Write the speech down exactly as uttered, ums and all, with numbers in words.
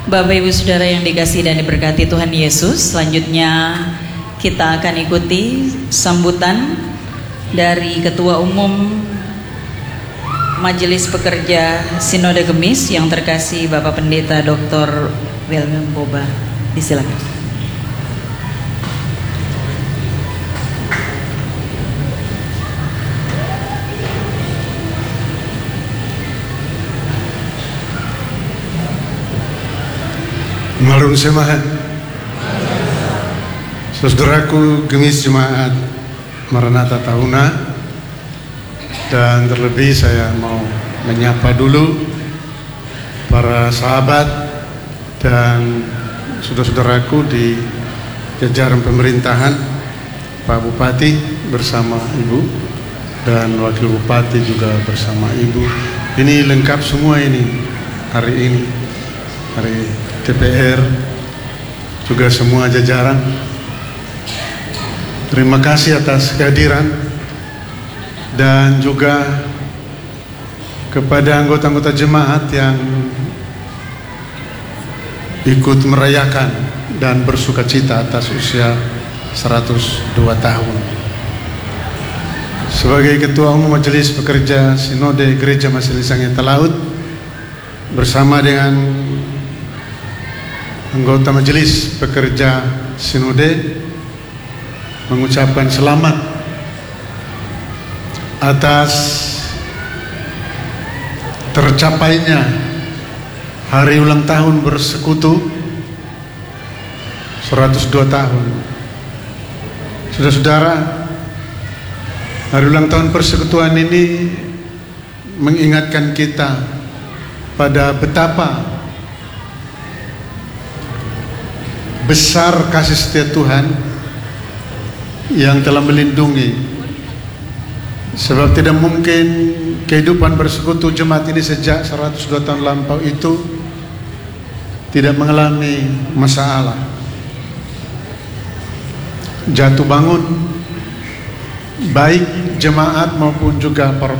Bapak Ibu Saudara yang dikasihi dan diberkati Tuhan Yesus, selanjutnya kita akan ikuti sambutan dari Ketua Umum Majelis Pekerja Sinode Kemis yang terkasih Bapak Pendeta Doktor William Boba. Disilakan. Malum Semahat, saudaraku Gemis Jemaat Maranatha Tahuna, dan terlebih saya mau menyapa dulu para sahabat dan saudara-saudaraku di jajaran pemerintahan, Pak Bupati bersama Ibu dan Wakil Bupati juga bersama Ibu. Ini lengkap semua ini hari ini, hari D P R, juga semua jajaran. Terima kasih atas kehadiran dan juga kepada anggota-anggota jemaat yang ikut merayakan dan bersukacita atas usia seratus dua tahun. Sebagai Ketua Umum Majelis Pekerja Sinode Gereja Majelis Sangihe Talaut, bersama dengan anggota Majelis Pekerja Sinode mengucapkan selamat atas tercapainya hari ulang tahun bersekutu seratus dua tahun. Saudara-saudara, hari ulang tahun persekutuan ini mengingatkan kita pada betapa besar kasih setia Tuhan yang telah melindungi, sebab tidak mungkin kehidupan bersekutu jemaat ini sejak seratus dua tahun lampau itu tidak mengalami masalah, jatuh bangun, baik jemaat maupun juga para